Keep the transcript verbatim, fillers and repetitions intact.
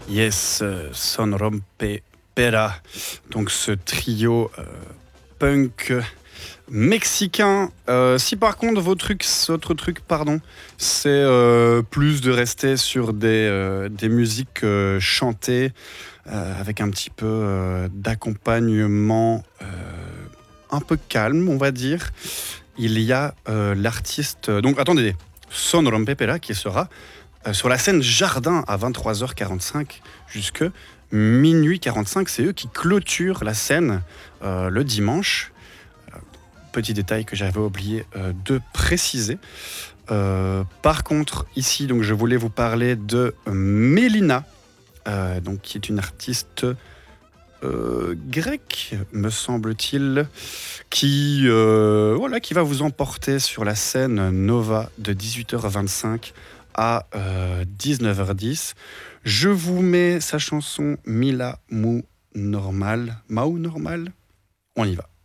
Yes, euh, Son Rompe Pera, donc ce trio euh, punk mexicain. Euh, si par contre vos trucs, votre truc, pardon, c'est euh, plus de rester sur des, euh, des musiques euh, chantées euh, avec un petit peu euh, d'accompagnement euh, un peu calme, on va dire. Il y a euh, l'artiste. Donc attendez, Son Rompe Pera qui sera euh, sur la scène Jardin à vingt-trois heures quarante-cinq jusque minuit quarante-cinq. C'est eux qui clôturent la scène euh, le dimanche. Euh, petit détail que j'avais oublié euh, de préciser. Euh, par contre, ici, donc, je voulais vous parler de Mélina, euh, donc, qui est une artiste euh, grecque, me semble-t-il, qui, euh, voilà, qui va vous emporter sur la scène Nova de dix-huit heures vingt-cinq à euh, dix-neuf heures dix. Je vous mets sa chanson Mila Mou Normal. Mau Normal. On y va.